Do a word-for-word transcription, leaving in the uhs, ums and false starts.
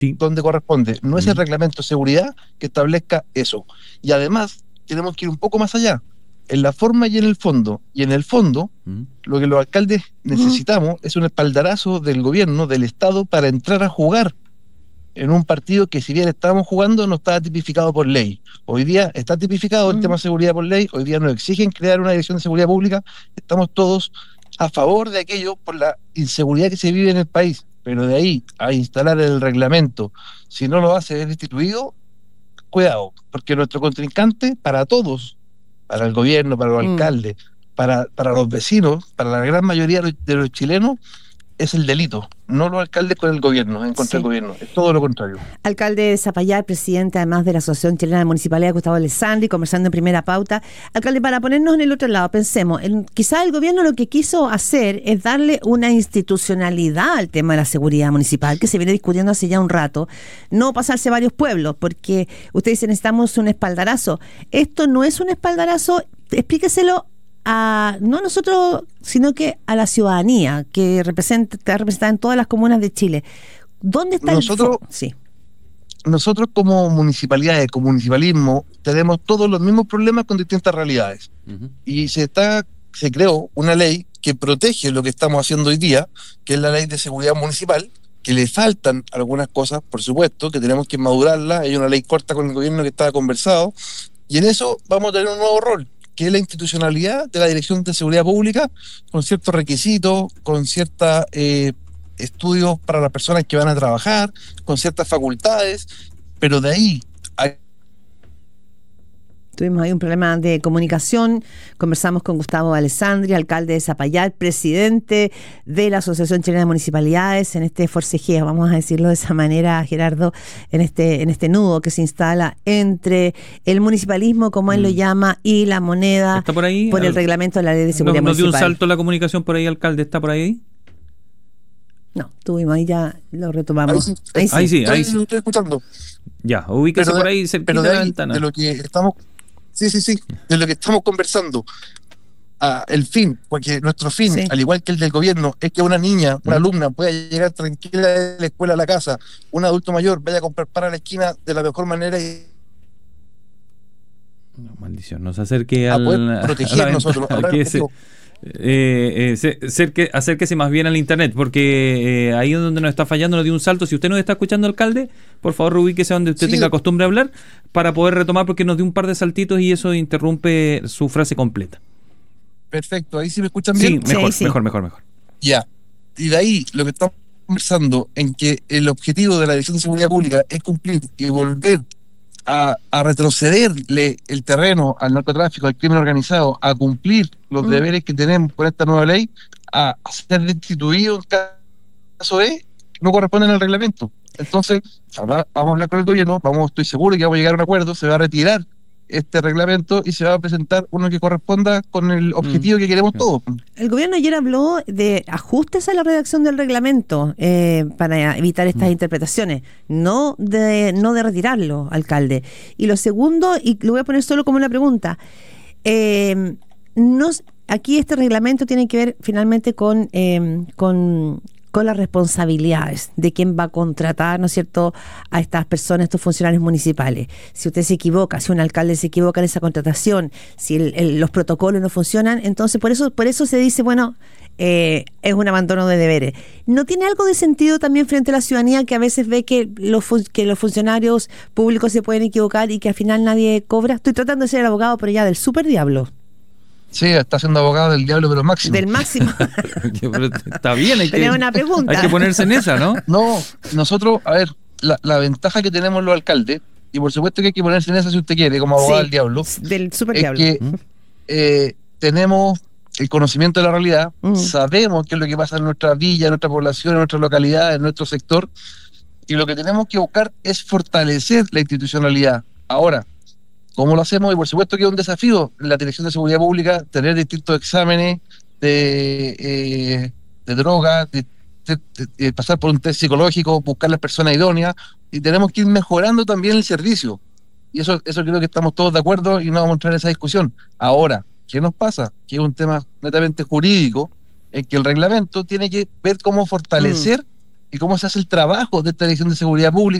sí. donde corresponde. No es Mm. el reglamento de seguridad que establezca eso. Y además, tenemos que ir un poco más allá, en la forma y en el fondo. Y en el fondo, Mm. lo que los alcaldes necesitamos es un espaldarazo del gobierno, del Estado, para entrar a jugar en un partido que, si bien estábamos jugando, no estaba tipificado por ley. Hoy día está tipificado el Mm. tema de seguridad por ley, hoy día nos exigen crear una dirección de seguridad pública, estamos todos a favor de aquello por la inseguridad que se vive en el país, pero de ahí a instalar el reglamento, si no lo hace, es destituido, cuidado, porque nuestro contrincante, para todos, para el gobierno, para los Mm. alcaldes, para, para los vecinos, para la gran mayoría de los, de los chilenos, es el delito, no los alcaldes con el gobierno, en contra Sí. del gobierno, es todo lo contrario. Alcalde de Zapallar, presidente además de la Asociación Chilena de Municipalidad, Gustavo Alessandri, conversando en Primera Pauta. Alcalde, para ponernos en el otro lado, pensemos, en, quizá el gobierno lo que quiso hacer es darle una institucionalidad al tema de la seguridad municipal, que se viene discutiendo hace ya un rato, no pasarse varios pueblos, porque ustedes dicen necesitamos un espaldarazo. Esto no es un espaldarazo, explíqueselo a, no a nosotros, sino que a la ciudadanía que representa, está representada en todas las comunas de Chile. ¿Dónde está Nosotros, el fo- Sí. nosotros como municipalidades, como municipalismo, tenemos todos los mismos problemas con distintas realidades. Uh-huh. Y se está, se creó una ley que protege lo que estamos haciendo hoy día, que es la ley de seguridad municipal, que le faltan algunas cosas, por supuesto, que tenemos que madurarla. Hay una ley corta con el gobierno que estaba conversado, y en eso vamos a tener un nuevo rol, que es la institucionalidad de la Dirección de Seguridad Pública, con ciertos requisitos, con ciertos eh, estudios para las personas que van a trabajar, con ciertas facultades, pero de ahí a... Tuvimos ahí un problema de comunicación. Conversamos con Gustavo Alessandri, alcalde de Zapallar, presidente de la Asociación Chilena de Municipalidades, en este forcejeo, vamos a decirlo de esa manera, Gerardo, en este, en este nudo que se instala entre el municipalismo, como él Mm. lo llama, y la moneda. ¿Está por ahí? Por el Al- reglamento de la ley de Nos, seguridad nos dio un municipal. salto la comunicación por ahí, alcalde. ¿Está por ahí? No, tuvimos ahí, ya lo Ahí retomamos. sí, Ahí sí. Ahí sí, ahí estoy, sí. estoy escuchando. Ya, ubíquese Pero de- por ahí cerquita Pero de de la ahí, ventana. de lo que estamos, sí, sí, sí, de lo que estamos conversando, ah, el fin, porque nuestro fin, Sí. al igual que el del gobierno, es que una niña, una Mm. alumna pueda llegar tranquila de la escuela a la casa, un adulto mayor vaya a comprar pan a la esquina de la mejor manera y No, maldición, no se acerque a al, poder a la proteger ventana, nosotros. Ahora, que se- objetivo. eh, eh, se- cerque- acérquese más bien al internet, porque eh, ahí es donde nos está fallando, nos dio un salto. Si usted nos está escuchando, alcalde, por favor ubíquese donde usted Sí. tenga costumbre de hablar, para poder retomar, porque nos dio un par de saltitos y eso interrumpe su frase completa. Perfecto, ahí sí me escuchan Sí, bien. mejor, Sí, sí. mejor, mejor, mejor. Ya. Y de ahí lo que estamos conversando en que el objetivo de la Dirección de Seguridad Pública es cumplir y volver a, a retrocederle el terreno al narcotráfico, al crimen organizado, a cumplir los Mm. deberes que tenemos con esta nueva ley, a, a ser destituido en caso de no corresponden al reglamento. Entonces, ahora vamos a hablar con el gobierno, vamos, estoy seguro que vamos a llegar a un acuerdo, se va a retirar este reglamento y se va a presentar uno que corresponda con el objetivo que queremos todos. El gobierno ayer habló de ajustes a la redacción del reglamento eh, para evitar estas Mm. interpretaciones, no de no de retirarlo, alcalde. Y lo segundo, y lo voy a poner solo como una pregunta, eh, nos, aquí este reglamento tiene que ver finalmente con, eh, con con las responsabilidades de quién va a contratar, ¿no es cierto?, a estas personas, estos funcionarios municipales. Si usted se equivoca, si un alcalde se equivoca en esa contratación, si el, el, los protocolos no funcionan, entonces por eso, por eso se dice, bueno, eh, es un abandono de deberes. ¿No tiene algo de sentido también frente a la ciudadanía que a veces ve que los, que los funcionarios públicos se pueden equivocar y que al final nadie cobra? Estoy tratando de ser el abogado, pero ya del super diablo. Sí, está siendo abogado del diablo, pero máximo. Del máximo. Pero está bien, hay que, Tenía una pregunta. hay que ponerse en esa, ¿no? No, nosotros, a ver, la, la ventaja que tenemos los alcaldes, y por supuesto que hay que ponerse en esa si usted quiere, como abogado Sí, del diablo, del super es diablo. que ¿Mm? eh, tenemos el conocimiento de la realidad, Mm. sabemos qué es lo que pasa en nuestra villa, en nuestra población, en nuestra localidad, en nuestro sector, y lo que tenemos que buscar es fortalecer la institucionalidad. Ahora, ¿cómo lo hacemos? Y por supuesto que es un desafío en la Dirección de Seguridad Pública tener distintos exámenes de, eh, de drogas, de, de, de, de pasar por un test psicológico, buscar las personas idóneas, y tenemos que ir mejorando también el servicio. Y eso, eso creo que estamos todos de acuerdo y no vamos a entrar en esa discusión. Ahora, ¿qué nos pasa? Que es un tema netamente jurídico, en que el reglamento tiene que ver cómo fortalecer Mm. y cómo se hace el trabajo de esta Dirección de Seguridad Pública.